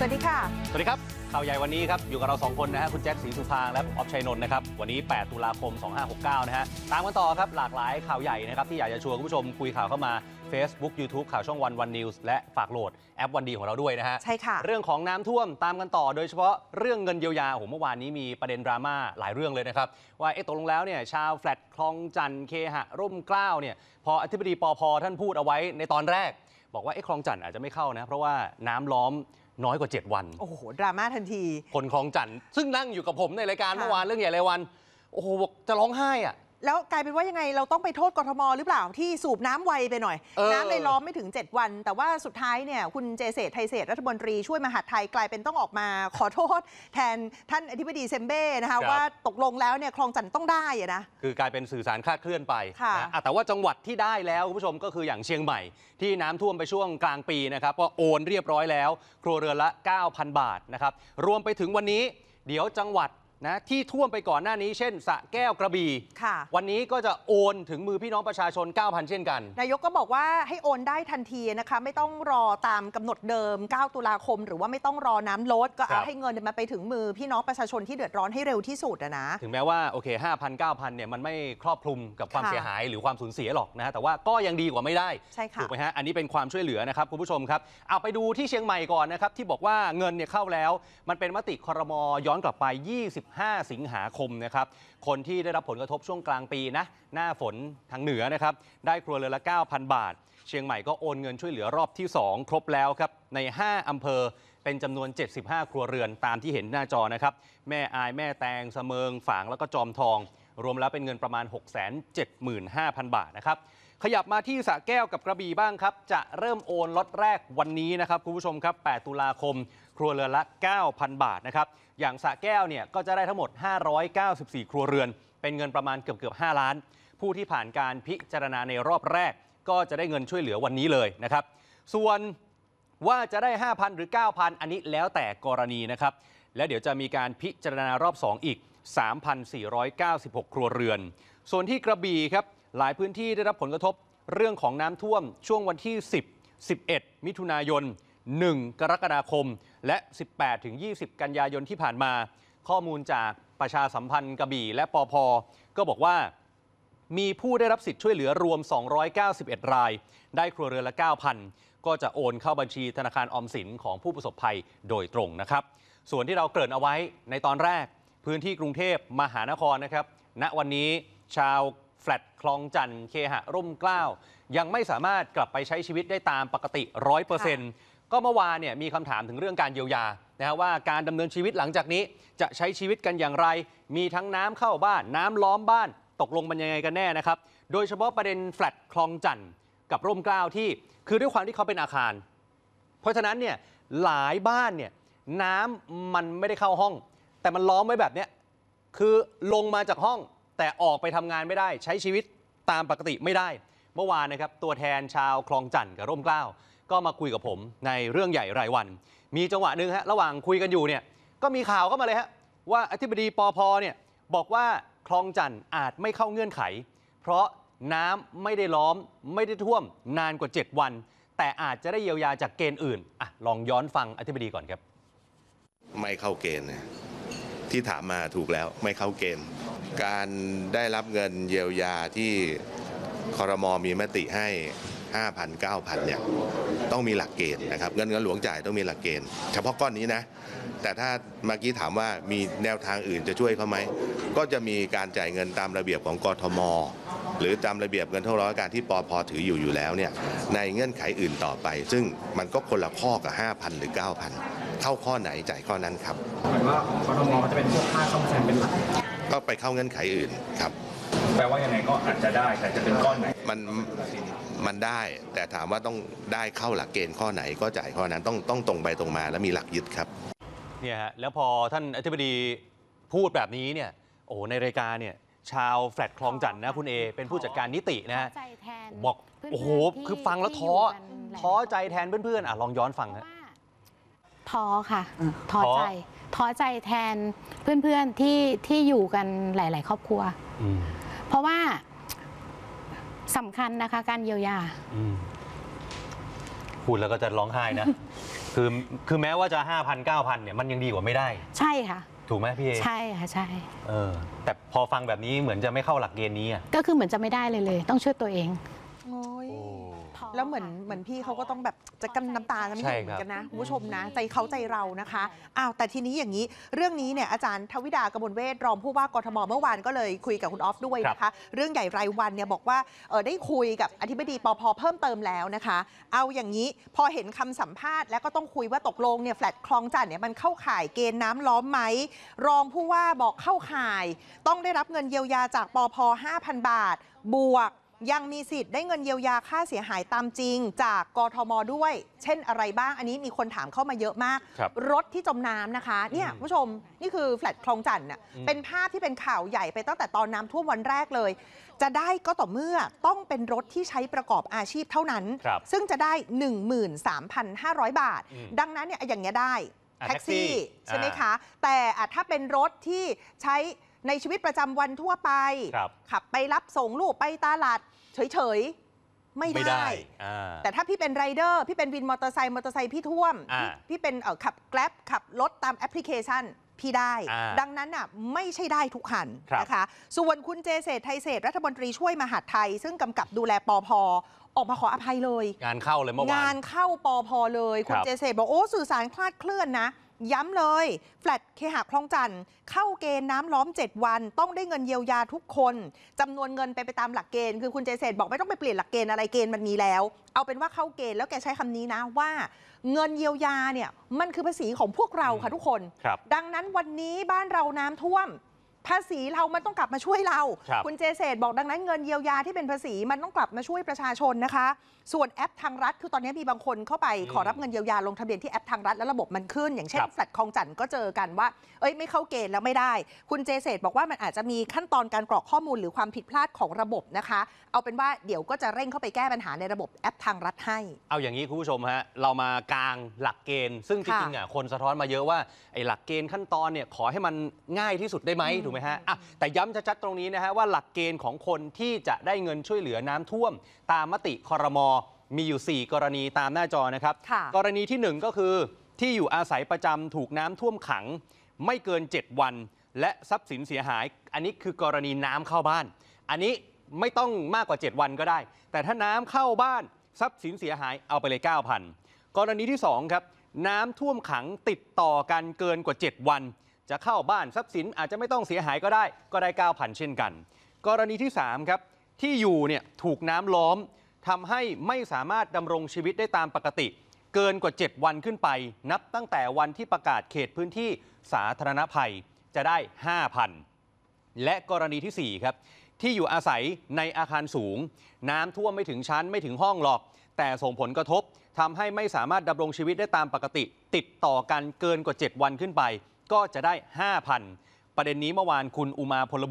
วัสดีค่ะสวัสดีครับข่าวใหญ่วันนี้ครับอยู่กับเรา2คนนะฮะคุณแจ็คศรีสุภางและผมออฟชัยนนท์นะครับวันนี้8ตุลาคม2569นะฮะตามกันต่อครับหลากหลายข่าวใหญ่นะครับที่อยากจะชวนคุณผู้ชมคุยข่าวเข้ามา Facebook YouTube ข่าวช่องวันนิวส์และฝากโหลดแอปวันดีของเราด้วยนะฮะใช่ค่ะเรื่องของน้ำท่วมตามกันต่อโดยเฉพาะเรื่องเงินเยียวยาโอ้โหเมื่อวานนี้มีประเด็นดราม่าหลายเรื่องเลยนะครับว่าตกลงแล้วเนี่ยชาวแฟลตคลองจันทร์เคหะร่มเกล้าเนี่ยพออธิบดีปภ.ท่านพูดเอาไว้ในตอนแรกบอกว่าคลองจันทร์อาจจะไม่เข้านะเพราะว่าน้ำล้อมน้อยกว่า7วันโอ้โหดราม่าทันทีคนคลองจันทร์ซึ่งนั่งอยู่กับผมในรายการเมื่อวานเรื่องใหญ่รายวันโอ้โหจะร้องไห้อ่ะแล้วกลายเป็นว่ายังไงเราต้องไปโทษกทมหรือเปล่าที่สูบน้ำไวไปหน่อยน้ำเลยล้อมไม่ถึง7วันแต่ว่าสุดท้ายเนี่ยคุณเจเษตรไทยเศรษฐ์รัฐมนตรีช่วยมหาดไทยกลายเป็นต้องออกมาขอโทษแทนท่านอธิบดีเซมเบ้นะคะว่าตกลงแล้วเนี่ยคลองจันทร์ต้องได้นะคือกลายเป็นสื่อสารคลาดเคลื่อนไปนะแต่ว่าจังหวัดที่ได้แล้วคุณผู้ชมก็คืออย่างเชียงใหม่ที่น้ำท่วมไปช่วงกลางปีนะครับก็โอนเรียบร้อยแล้วครัวเรือนละ 9,000 บาทนะครับรวมไปถึงวันนี้เดี๋ยวจังหวัดนะที่ท่วมไปก่อนหน้านี้เช่นสระแก้วกระบี่วันนี้ก็จะโอนถึงมือพี่น้องประชาชน 9,000 เช่นกันนายกก็บอกว่าให้โอนได้ทันทีนะคะไม่ต้องรอตามกำหนดเดิม9ตุลาคมหรือว่าไม่ต้องรอน้ำลดก็เอาให้เงินมันไปถึงมือพี่น้องประชาชนที่เดือดร้อนให้เร็วที่สุดนะถึงแม้ว่าโอเค 5,000 9,000 เนี่ยมันไม่ครอบคลุมกับความเสียหายหรือความสูญเสียหรอกนะแต่ว่าก็ยังดีกว่าไม่ได้ถูกไหมฮะอันนี้เป็นความช่วยเหลือนะครับคุณผู้ชมครับเอาไปดูที่เชียงใหม่ก่อนนะครับที่บอกว่าเงินเนี่ยเข้าแล้วมันเป็นมติครม.ย้อนกลับไป25 สิงหาคมนะครับคนที่ได้รับผลกระทบช่วงกลางปีนะหน้าฝนทางเหนือนะครับได้ครัวเรือนละ 9,000 บาทเชียงใหม่ก็โอนเงินช่วยเหลือรอบที่2ครบแล้วครับใน5อำเภอเป็นจำนวน75ครัวเรือนตามที่เห็นหน้าจอนะครับแม่อายแม่แตงเสมิงฝางแล้วก็จอมทองรวมแล้วเป็นเงินประมาณ 675,000 บาทนะครับขยับมาที่สระแก้วกับกระบี่บ้างครับจะเริ่มโอนล็อตแรกวันนี้นะครับคุณผู้ชมครับ8ตุลาคมครัวเรือนละ 9,000 บาทนะครับอย่างสระแก้วเนี่ยก็จะได้ทั้งหมด594ครัวเรือนเป็นเงินประมาณเกือบ5ล้านผู้ที่ผ่านการพิจารณาในรอบแรกก็จะได้เงินช่วยเหลือวันนี้เลยนะครับส่วนว่าจะได้ 5,000 หรือ 9,000 อันนี้แล้วแต่กรณีนะครับแล้วเดี๋ยวจะมีการพิจารณารอบ2อีก 3,496 ครัวเรือนส่วนที่กระบี่ครับหลายพื้นที่ได้รับผลกระทบเรื่องของน้ำท่วมช่วงวันที่10 11 มิถุนายน1 กรกฎาคมและ18-20 กันยายนที่ผ่านมาข้อมูลจากประชาสัมพันธ์กระบี่และปภ.ก็บอกว่ามีผู้ได้รับสิทธิ์ช่วยเหลือรวม291รายได้ครัวเรือนละ 9,000 ก็จะโอนเข้าบัญชีธนาคารออมสินของผู้ประสบภัยโดยตรงนะครับส่วนที่เราเกริ่นเอาไว้ในตอนแรกพื้นที่กรุงเทพมหานครนะครับณวันนี้ชาวแฟลตคลองจันทร์เคหะร่มเกล้ายังไม่สามารถกลับไปใช้ชีวิตได้ตามปกติ 100%ก็เมื่อวานเนี่ยมีคำถามถึงเรื่องการเยียวยานะฮะว่าการดำเนินชีวิตหลังจากนี้จะใช้ชีวิตกันอย่างไรมีทั้งน้ำเข้าบ้านน้ำล้อมบ้านตกลงมันยังไงกันแน่นะครับโดยเฉพาะประเด็นแฟลตคลองจันทร์กับร่มเกล้าที่คือด้วยความที่เขาเป็นอาคารเพราะฉะนั้นเนี่ยหลายบ้านเนี่ยน้ำมันไม่ได้เข้าห้องแต่มันล้อมไว้แบบเนี้ยคือลงมาจากห้องแต่ออกไปทำงานไม่ได้ใช้ชีวิตตามปกติไม่ได้เมื่อวานนะครับตัวแทนชาวคลองจันทร์กับร่มเกล้าก็มาคุยกับผมในเรื่องใหญ่รายวันมีจังหวะหนึ่งฮะระหว่างคุยกันอยู่เนี่ยก็มีข่าวเข้ามาเลยฮะว่าอธิบดีปภ.เนี่ยบอกว่าคลองจันทร์อาจไม่เข้าเงื่อนไขเพราะน้ำไม่ได้ล้อมไม่ได้ท่วมนานกว่า7วันแต่อาจจะได้เยียวยาจากเกณฑ์อื่นอ่ะลองย้อนฟังอธิบดีก่อนครับไม่เข้าเกณฑ์ที่ถามมาถูกแล้วไม่เข้าเกณฑ์การได้รับเงินเยียวยาที่ครม.มีมติให้ 5,000 9,000 เนี่ยต้องมีหลักเกณฑ์นะครับเงินหลวงจ่ายต้องมีหลักเกณฑ์เฉพาะก้อนนี้นะแต่ถ้าเมื่อกี้ถามว่ามีแนวทางอื่นจะช่วยเขาไหมก็จะมีการจ่ายเงินตามระเบียบของกทม.หรือตามระเบียบเงินเท่าร้อยการที่ปภ.ถืออยู่แล้วเนี่ยในเงื่อนไขอื่นต่อไปซึ่งมันก็คนละข้อกับ 5,000 หรือ 9,000 เข้าข้อไหนจ่ายข้อนั้นครับเหมือนว่าของกทม.จะเป็นพวกค่าซ่อมแซมเป็นหลักก็ไปเข้าเงื่อนไขอื่นครับแปลว่ายังไงก็อาจจะได้แต่จะเป็นก้อนไหนมันได้แต่ถามว่าต้องได้เข้าหลักเกณฑ์ข้อไหนก็จ่ายข้อนั้นต้องตรงไปตรงมาและมีหลักยึดครับเนี่ยฮะแล้วพอท่านอธิบดีพูดแบบนี้เนี่ยโอ้ในรายการเนี่ยชาวแฟลตคลองจันทร์นะคุณเอเป็นผู้จัดการนิตินะฮะบอกโอ้โหคือฟังแล้วท้อใจแทนเพื่อนๆอ่ะลองย้อนฟังฮะท้อค่ะท้อใจแทนเพื่อนๆที่อยู่กันหลายๆครอบครัวเพราะว่าสำคัญนะคะการเยียวยาพูดแล้วก็จะร้องไห้นะ คือแม้ว่าจะ 5,000 9,000 เนี่ยมันยังดีกว่าไม่ได้ใช่ค่ะถูกไหมพี่เอใช่ค่ะใช่แต่พอฟังแบบนี้เหมือนจะไม่เข้าหลักเกณฑ์นี้อ่ะก็คือเหมือนจะไม่ได้เลยต้องช่วยตัวเองโอ้ยโอ้แล้วเหมือนพี่เขาก็ต้องแบบจะกั้นน้ำตาจะไม่หยุดเหมือนกันนะคุณผู้ชมนะใจเขาใจเรานะคะแต่ทีนี้อย่างนี้เรื่องนี้เนี่ยอาจารย์ทวิดากมลเวชรองผู้ว่ากทมเมื่อวานก็เลยคุยกับคุณออฟด้วยนะคะเรื่องใหญ่รายวันเนี่ยบอกว่าได้คุยกับอธิบดีปภเพิ่มเติมแล้วนะคะเอาอย่างนี้พอเห็นคำสัมภาษณ์แล้วก็ต้องคุยว่าตกลงเนี่ยแฟลตคลองจันทน์เนี่ยมันเข้าข่ายเกณฑ์น้ำล้อมไหมรองผู้ว่าบอกเข้าข่ายต้องได้รับเงินเยียวยาจากปภ 5,000 บาทบวกยังมีสิทธิ์ได้เงินเยียวยาค่าเสียหายตามจริงจากกทมด้วย เช่นอะไรบ้างอันนี้มีคนถามเข้ามาเยอะมาก รถที่จมน้ำนะคะเนี่ยผู้ชมนี่คือแฟลตคลองจันทน์เป็นภาพที่เป็นข่าวใหญ่ไปตั้งแต่ตอนน้ำท่วมวันแรกเลยจะได้ก็ต่อเมื่อต้องเป็นรถที่ใช้ประกอบอาชีพเท่านั้นซึ่งจะได้ 13,500 บาทดังนั้นเนี่ยอย่างเงี้ยได้แท็กซี่ใช่ไหมคะแต่ถ้าเป็นรถที่ใช้ในชีวิตประจำวันทั่วไปขับไปรับส่งลูกไปตลาดเฉยๆไม่ได้แต่ถ้าพี่เป็นไรเดอร์พี่เป็นวินมอเตอร์ไซค์พี่ท่วมพี่เป็นขับแกร็บขับรถตามแอปพลิเคชันพี่ได้ดังนั้นน่ะไม่ใช่ได้ทุกคันนะคะส่วนคุณเจเศรษฐ์ไทยเศรษฐ์รัฐมนตรีช่วยมหาดไทยซึ่งกำกับดูแลปภออกมาขออภัยเลยงานเข้าเลยเมื่อวานงานเข้าปภเลยคุณเจเศรษฐ์บอกโอ้สื่อสารคลาดเคลื่อนนะย้ำเลยแฟลตเคหะคลองจันทน์เข้าเกณฑ์น้ำล้อม7วันต้องได้เงินเยียวยาทุกคนจำนวนเงินไปตามหลักเกณฑ์คือคุณเจเศรษฐ์บอกไม่ต้องไปเปลี่ยนหลักเกณฑ์อะไรเกณฑ์มันมีแล้วเอาเป็นว่าเข้าเกณฑ์แล้วแกใช้คำนี้นะว่าเงินเยียวยาเนี่ยมันคือภาษีของพวกเราค่ะทุกคนดังนั้นวันนี้บ้านเราน้ำท่วมภาษีเรามันต้องกลับมาช่วยเราคุณเจเศรษฐ์บอกดังนั้นเงินเยียวยาที่เป็นภาษีมันต้องกลับมาช่วยประชาชนนะคะส่วนแอปทางรัฐคือตอนนี้มีบางคนเข้าไปขอรับเงินเยียวยาลงทะเบียนที่แอปทางรัฐแล้วระบบมันขึ้นอย่างเช่นแฟลตคลองจันทน์ก็เจอกันว่าไม่เข้าเกณฑ์แล้วไม่ได้คุณเจเศรษฐ์บอกว่ามันอาจจะมีขั้นตอนการกรอกข้อมูลหรือความผิดพลาดของระบบนะคะเอาเป็นว่าเดี๋ยวก็จะเร่งเข้าไปแก้ปัญหาในระบบแอปทางรัฐให้เอาอย่างนี้คุณผู้ชมฮะเรามากางหลักเกณฑ์ซึ่งจริงๆคนสะท้อนมาเยอะว่าไอ้หลักเกณฑ์ขั้นตอนเนี่ยขอให้มันง่ายที่สุดได้ไหมถูกไหมฮะแต่ย้ำชัดๆตรงนี้นะฮะว่าหลักเกณฑ์ของคนที่จะได้เงินช่วยเหลือน้ำท่วมตามมติครม.มีอยู่4กรณีตามหน้าจอนะครับกรณีที่1ก็คือที่อยู่อาศัยประจำถูกน้ำท่วมขังไม่เกิน7วันและทรัพย์สินเสียหายอันนี้คือกรณีน้ำเข้าบ้านอันนี้ไม่ต้องมากกว่า7วันก็ได้แต่ถ้าน้ำเข้าบ้านทรัพย์สินเสียหายเอาไปเลย 9,000 กรณีที่2ครับน้ำท่วมขังติดต่อกันเกินกว่า7วันจะเข้าบ้านทรัพย์สินอาจจะไม่ต้องเสียหายก็ได้ 9,000 เช่นกันกรณีที่3ครับที่อยู่เนี่ยถูกน้ำล้อมทำให้ไม่สามารถดำรงชีวิตได้ตามปกติเกินกว่า7วันขึ้นไปนับตั้งแต่วันที่ประกาศเขตพื้นที่สาธารณภัยจะได้ 5,000 และกรณีที่4ครับที่อยู่อาศัยในอาคารสูงน้ำท่วมไม่ถึงชั้นไม่ถึงห้องหรอกแต่ส่งผลกระทบทำให้ไม่สามารถดำรงชีวิตได้ตามปกติติดต่อกันเกินกว่า7วันขึ้นไปก็จะได้ 5,000 ประเด็นนี้เมื่อวานคุณอุมาพล